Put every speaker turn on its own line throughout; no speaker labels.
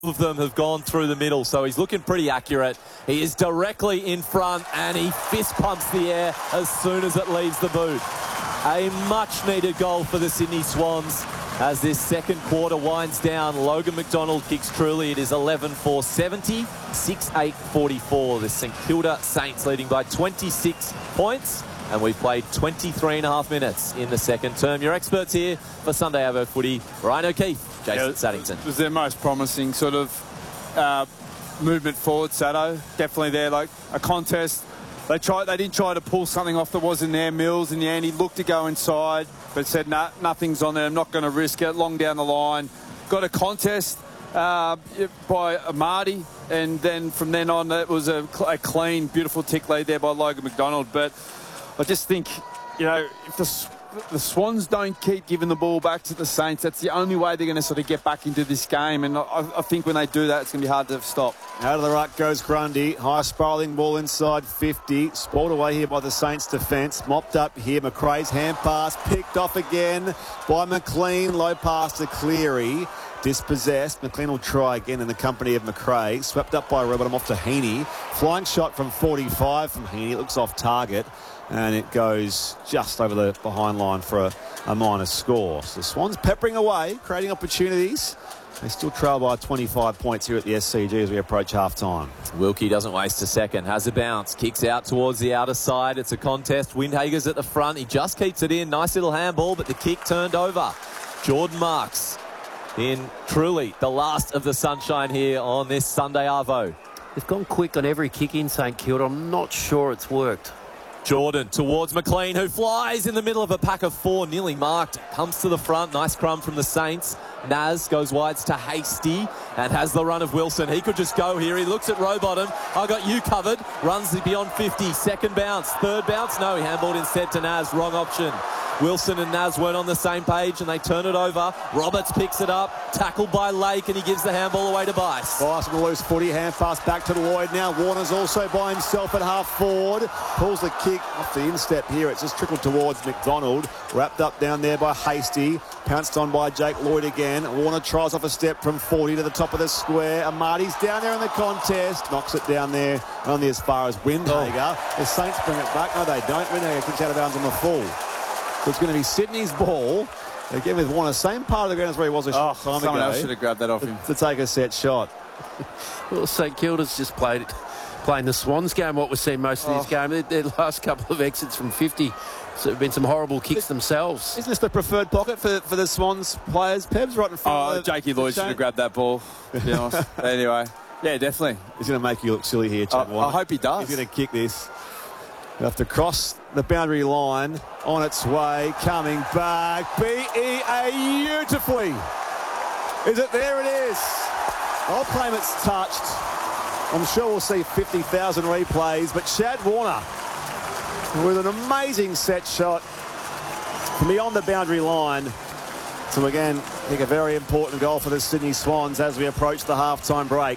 of them have gone through the middle, so he's looking pretty accurate. He is directly in front, and he fist pumps the air as soon as it leaves the boot. A much-needed goal for the Sydney Swans as this second quarter winds down. Logan McDonald kicks truly. It is 11-4-70, 6-8-44. The St Kilda Saints leading by 26 points. And we've played 23.5 minutes in the second term. Your experts here for Sunday Arvo Footy, Ryan O'Keefe, Jason Saddington.
It was their most promising sort of movement forward, Sado. Definitely there, like a contest. They didn't try to pull something off that wasn't there. Mills in the end, he looked to go inside, but said, nah, nothing's on there. I'm not going to risk it. Long down the line. Got a contest by Marty, and then from then on, it was a clean, beautiful tick lead there by Logan McDonald. But I just think, you know, if the Swans don't keep giving the ball back to the Saints, that's the only way they're going to sort of get back into this game. And I think when they do that, it's going to be hard to stop.
Out of the ruck goes Grundy. High spiralling ball inside 50. Spoiled away here by the Saints defence. Mopped up here. McRae's hand pass. Picked off again by McLean. Low pass to Cleary. Dispossessed. McLean will try again in the company of McRae. Swept up by Rowbottom off to Heaney. Flying shot from 45 from Heaney. It looks off target. And it goes just over the behind line for a minor score. So the Swans peppering away, creating opportunities. They still trail by 25 points here at the SCG as we approach half-time.
Wilkie doesn't waste a second. Has a bounce. Kicks out towards the outer side. It's a contest. Windhager's at the front. He just keeps it in. Nice little handball, but the kick turned over. Jordan Marks in truly the last of the sunshine here on this Sunday Arvo.
They've gone quick on every kick in St Kilda. I'm not sure it's worked.
Jordan towards McLean, who flies in the middle of a pack of four, nearly marked. Comes to the front. Nice crumb from the Saints. Naz goes wides to Hasty and has the run of Wilson. He could just go here. He looks at Rowbottom. I got you covered. Runs beyond 50. Second bounce. Third bounce. No, he handballed instead to Naz. Wrong option. Wilson and Naz weren't on the same page and they turn it over. Roberts picks it up. Tackled by Lake and he gives the handball away to Bice.
Bice with a loose footy. Hand pass back to Lloyd now. Warner's also by himself at half forward. Pulls the kick off the instep here. It's just trickled towards McDonald. Wrapped up down there by Hasty. Pounced on by Jake Lloyd again. Warner tries off a step from 40 to the top of the square. Amati's down there in the contest. Knocks it down there only as far as Windhager. The Saints bring it back. No, they don't. Windhager kicks out of bounds on the full. So it's going to be Sydney's ball. Again with Warner, same part of the ground as where he was a short time ago.
Someone else should have grabbed that off him.
To take a set shot.
Well, St Kilda's just playing the Swans game, what we've seen most of this game. Their last couple of exits from 50. So there have been some horrible kicks themselves.
Isn't this the preferred pocket for the Swans players? Peb's right in front.
Jakey Lloyd should have grabbed that ball, to be honest. Anyway, yeah, definitely.
He's going to make you look silly here, Chad Warner.
I hope he does.
He's going to kick this. You have to cross the boundary line. On its way, coming back. BEA beautifully. Is it? There it is. I'll claim it's touched. I'm sure we'll see 50,000 replays, but Chad Warner with an amazing set shot from beyond the boundary line. So again, I think a very important goal for the Sydney Swans as we approach the halftime break.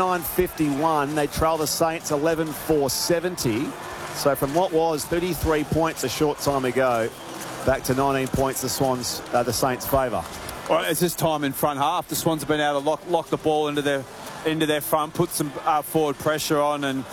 7-9-51. They trail the Saints 11-4-70. So from what was 33 points a short time ago, back to 19 points the Saints' favour.
Well, it's this time in front half. The Swans have been able to lock the ball into their front, put some forward pressure on, and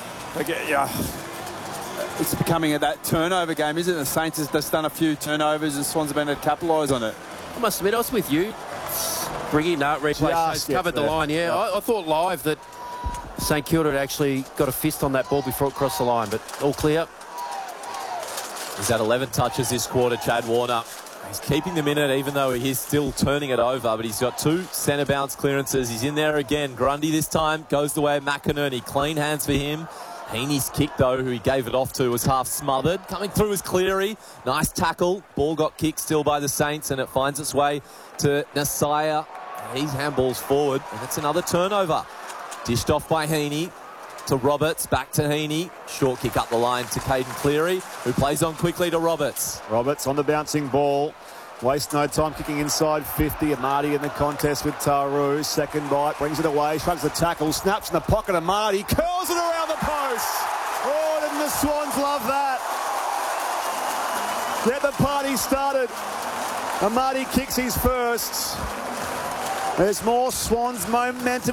it's becoming that turnover game, isn't it? The Saints have just done a few turnovers and Swans have been able to capitalise on it.
I must admit, I was with you. Bringing replay covered the line, yeah. I thought live that St Kilda had actually got a fist on that ball before it crossed the line, but all clear.
He's had 11 touches this quarter, Chad Warner. He's keeping them in it even though he's still turning it over, but he's got two centre bounce clearances. He's in there again. Grundy this time goes the way of McInerney. Clean hands for him. Heaney's kick, though, who he gave it off to, was half smothered. Coming through was Cleary. Nice tackle. Ball got kicked still by the Saints, and it finds its way to Nasaya. He handballs forward, and it's another turnover. Dished off by Heaney to Roberts. Back to Heaney. Short kick up the line to Caden Cleary, who plays on quickly to Roberts.
Roberts on the bouncing ball. Waste no time kicking inside 50. Amati in the contest with Taru. Second bite. Brings it away. Shrugs the tackle. Snaps in the pocket. Amati curls it around the post. Oh, didn't the Swans love that? Get the party started. Amati kicks his first. There's more Swans momentum.